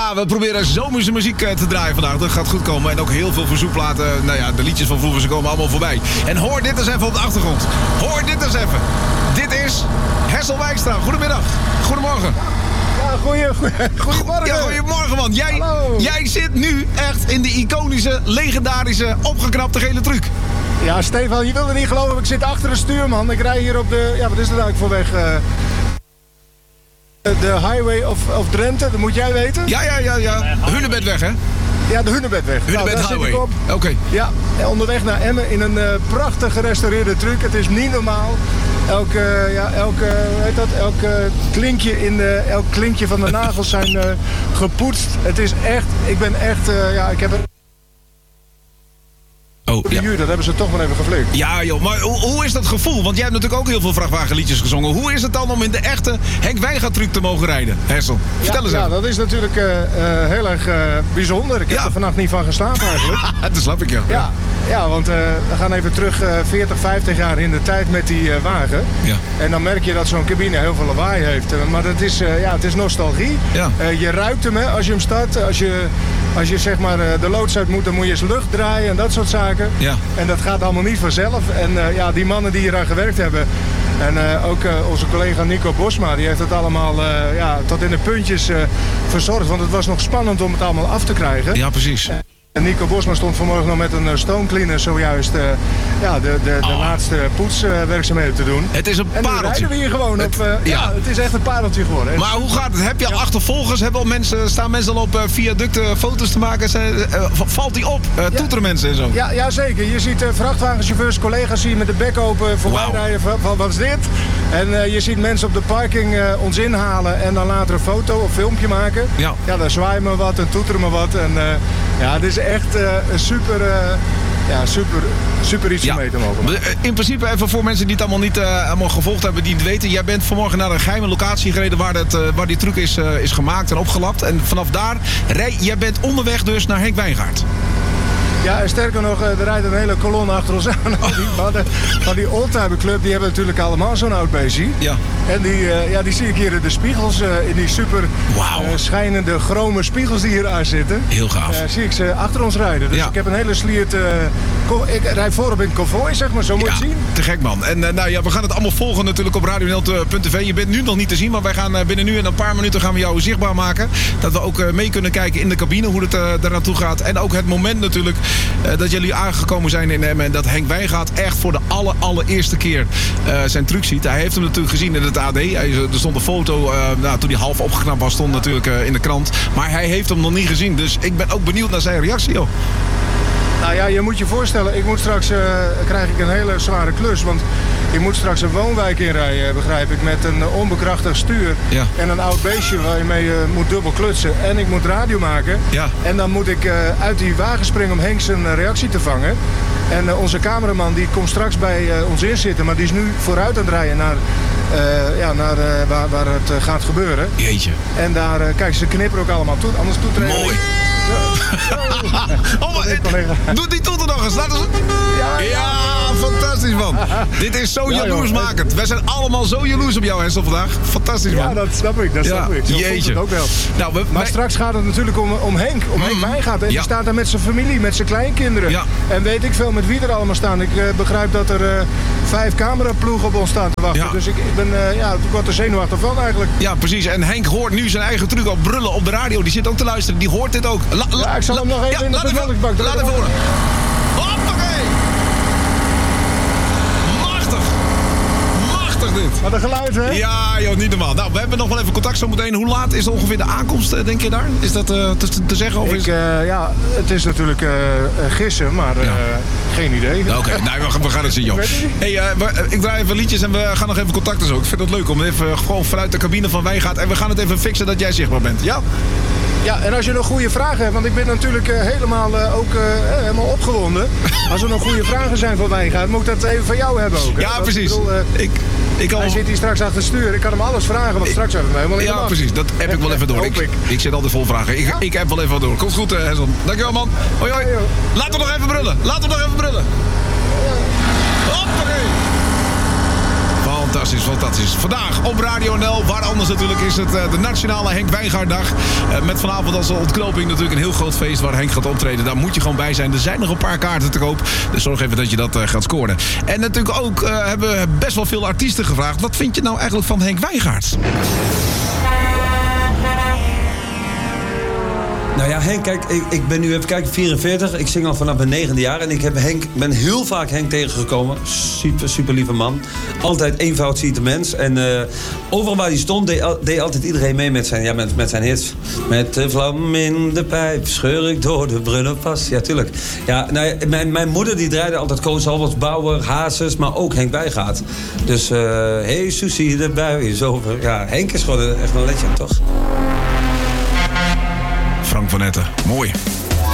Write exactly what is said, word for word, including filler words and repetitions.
Ja, we proberen zomerse muziek te draaien vandaag. Dat gaat goed komen. En ook heel veel verzoekplaten. Nou ja, de liedjes van vroeger, ze komen allemaal voorbij. En hoor dit eens even op de achtergrond. Hoor dit eens even. Dit is Hessel Wijkstra. Goedemiddag. Goedemorgen. Ja, goeie, goeie, goedemorgen. Ja, goedemorgen, man. Jij, Hallo. jij zit nu echt in de iconische, legendarische, opgeknapte gele truck. Ja, Stefan, je wilde niet geloven. Ik zit achter de stuurman. Ik rij hier op de... Ja, wat is dat eigenlijk voor weg? Uh, de Highway of, of Drenthe, dat moet jij weten. Ja, ja, ja, ja. Hunebedweg, hè? Ja, de Hunebedweg. Hunebed nou, Highway. Oké. Okay. Ja, onderweg naar Emmen in een uh, prachtig gerestaureerde truck. Het is niet normaal. Elk, uh, ja, elk, uh, weet dat, elk, uh, klinkje in de, elk klinkje van de nagels zijn uh, gepoetst. Het is echt, ik ben echt, uh, ja, ik heb het... Oh, ja. Juur, dat hebben ze toch maar even geflikt. Ja, joh, maar hoe, hoe is dat gevoel? Want jij hebt natuurlijk ook heel veel vrachtwagenliedjes gezongen. Hoe is het dan om in de echte Henk Wijngaard-truc te mogen rijden, Hessel? Vertel ja, eens even. Ja, dat is natuurlijk uh, uh, heel erg uh, bijzonder. Ik heb ja. er vannacht niet van geslapen eigenlijk. Dat snap ik, ja. Ja, ja want uh, we gaan even terug uh, veertig, vijftig jaar in de tijd met die uh, wagen. Ja. En dan merk je dat zo'n cabine heel veel lawaai heeft. Uh, maar dat is, uh, ja, het is nostalgie. Ja. Uh, je ruikt hem hè, als je hem start. Als je, als je zeg maar, uh, de loods uit moet, dan moet je eens lucht draaien en dat soort zaken. Ja. En dat gaat allemaal niet vanzelf. En uh, ja, die mannen die hier aan gewerkt hebben. En uh, ook uh, onze collega Nico Bosma, die heeft het allemaal uh, ja, tot in de puntjes uh, verzorgd. Want het was nog spannend om het allemaal af te krijgen. Ja, precies. Uh, En Nico Bosma stond vanmorgen nog met een uh, stoomcleaner zojuist uh, ja, de, de, de oh. laatste poetswerkzaamheden uh, te doen. Het is een en pareltje. En rijden we hier gewoon het, op. Uh, ja. ja, het is echt een pareltje geworden. Maar hoe gaat het? Heb je al ja. achtervolgers? Hebben al mensen, staan mensen al op uh, viaducten foto's te maken? Zijn, uh, valt die op? Uh, ja. Toeteren mensen en zo? Ja, ja zeker. Je ziet uh, vrachtwagenchauffeurs, collega's hier met de bek open voorbij wow. rijden. Van, van wat is dit? En uh, je ziet mensen op de parking uh, ons inhalen en dan later een foto of filmpje maken. Ja, ja dan zwaaien we wat en toeteren we wat. En uh, ja, het is echt uh, een super... Uh, Ja, super, super iets om ja. mee te mogen maken. In principe, even voor mensen die het allemaal niet uh, allemaal gevolgd hebben, die het weten. Jij bent vanmorgen naar een geheime locatie gereden waar, het, uh, waar die truc is, uh, is gemaakt en opgelapt. En vanaf daar, rij, jij bent onderweg dus naar Henk Wijngaard. Ja, en sterker nog, er rijdt een hele kolonne achter ons aan. Oh. Die mannen van die oldtimerclub, die hebben natuurlijk allemaal zo'n oud beestje. Ja. En die, uh, ja, die zie ik hier in de spiegels, uh, in die super wow. uh, schijnende chrome spiegels die hier aan zitten. Heel gaaf. Uh, zie ik ze achter ons rijden. Dus ja. ik heb een hele sliert... Uh, ik rijd voorop in het konvooi, zeg maar, zo moet je ja, zien. Te gek, man. En uh, nou ja, we gaan het allemaal volgen natuurlijk op radio n l punt t v. Je bent nu nog niet te zien, maar wij gaan uh, binnen nu en een paar minuten gaan we jou zichtbaar maken. Dat we ook uh, mee kunnen kijken in de cabine, hoe het uh, daar naartoe gaat. En ook het moment natuurlijk uh, dat jullie aangekomen zijn in Emmen en dat Henk Wijngaard echt voor de aller, allereerste keer uh, zijn truc ziet. Hij heeft hem natuurlijk gezien in het A D. Hij, er stond een foto, uh, nou, toen hij half opgeknapt was, stond natuurlijk uh, in de krant. Maar hij heeft hem nog niet gezien, dus ik ben ook benieuwd naar zijn reactie, joh. Nou ja, je moet je voorstellen, ik moet straks, uh, krijg ik een hele zware klus, want ik moet straks een woonwijk inrijden, begrijp ik, met een onbekrachtigd stuur ja. en een oud beestje waar je mee uh, moet dubbel klutsen. En ik moet radio maken. Ja. En dan moet ik uh, uit die wagen springen om Henk zijn uh, reactie te vangen. En uh, onze cameraman die komt straks bij uh, ons in zitten, maar die is nu vooruit aan het rijden naar, uh, ja, naar uh, waar, waar het uh, gaat gebeuren. Jeetje. En daar, uh, kijk, ze knipperen ook allemaal toe, anders toeteren. Mooi. Oh, maar, doe die toeter nog eens. Laten we... ja, ja, fantastisch, man. Dit is zo ja, jaloersmakend. Wij zijn allemaal zo jaloers op jou, Hessel, vandaag. Fantastisch, man. Ja, dat snap ik. Dat snap ja, ik. Zo jeetje. Het ook wel. Nou, we, maar wij... straks gaat het natuurlijk om, om Henk. Om mm. Henk Wijngaard. En ja. die staat daar met zijn familie, met zijn kleinkinderen. Ja. En weet ik veel met wie er allemaal staan. Ik uh, begrijp dat er uh, vijf cameraploegen op ons staan te wachten. Ja. Dus ik, ik ben uh, ja, ik word er zenuwachtig van eigenlijk. Ja, precies. En Henk hoort nu zijn eigen truc al brullen op de radio. Die zit ook te luisteren. Die hoort dit ook. La, la, ja, ik zal la, hem nog even ja, in de vermeldingsbak doen. Laat even horen. Hoppakee! Machtig! Machtig dit. Wat een geluid, hè? Ja, joh, niet normaal. Nou, we hebben nog wel even contact zo meteen. Hoe laat is ongeveer de aankomst, denk je daar? Is dat uh, te, te zeggen? Of ik, is... uh, ja, het is natuurlijk uh, gissen, maar uh, ja. geen idee. Oké, okay, nou, we, we gaan het zien, joh. Hey, uh, we, ik draai even liedjes en we gaan nog even contacten zo. Ik vind het leuk om even gewoon vanuit de cabine van Wijngaard en we gaan het even fixen dat jij zichtbaar bent. Ja? Ja, en als je nog goede vragen hebt, want ik ben natuurlijk uh, helemaal uh, ook uh, helemaal opgewonden. Als er nog goede vragen zijn van Wijngaard, moet ik dat even van jou hebben ook. Hè? Ja, dat, precies. Ik bedoel, uh, ik, ik al... Hij zit hier straks achter het stuur. Ik kan hem alles vragen, want ik, straks hebben we hem helemaal in Ja, de precies. Dat heb ik wel even door. Ik, ik. ik zit altijd vol vragen. Ik, ja? ik heb wel even wat door. Komt goed, uh, Hessel. Dankjewel, man. Hoi, hoi. Laten we nog even brullen. Laten we nog even brullen. Hoppakee. Fantastisch, fantastisch. Vandaag op Radio N L, waar anders natuurlijk, is het uh, de Nationale Henk Wijngaarddag. Uh, met vanavond als ontknoping natuurlijk een heel groot feest waar Henk gaat optreden. Daar moet je gewoon bij zijn. Er zijn nog een paar kaarten te koop. Dus zorg even dat je dat uh, gaat scoren. En natuurlijk ook uh, hebben we best wel veel artiesten gevraagd. Wat vind je nou eigenlijk van Henk Wijngaard? Nou ja, Henk, kijk, ik, ik ben nu even kijken, vierenveertig. Ik zing al vanaf mijn negende jaar. En ik heb Henk, ben heel vaak Henk tegengekomen. Super, super lieve man. Altijd eenvoud ziet de mens. En uh, overal waar hij stond, deed, deed altijd iedereen mee met zijn, ja, met, met zijn hits. Met de vlam in de pijp, scheur ik door de Brunnerpas. Ja, tuurlijk. Ja, nou, mijn, mijn moeder die draaide altijd Koos Albers, Bauer, Hazes, maar ook Henk Wijngaard. Dus, uh, hey Susie, de bui is over. Ja, Henk is gewoon echt een legend, toch? Frank van Etten. Mooi.